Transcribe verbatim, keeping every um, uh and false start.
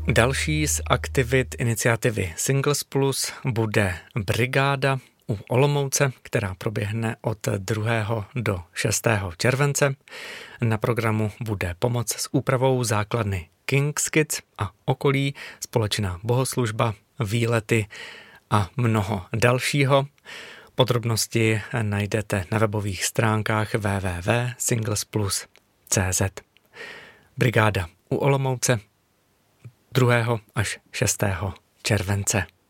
Další z aktivit iniciativy Singles Plus bude brigáda u Olomouce, která proběhne od druhého do šestého července. Na programu bude pomoc s úpravou základny King's Kids a okolí, společná bohoslužba, výlety a mnoho dalšího. Podrobnosti najdete na webových stránkách w w w tečka singlesplus tečka c z. Brigáda u Olomouce druhého až šestého července.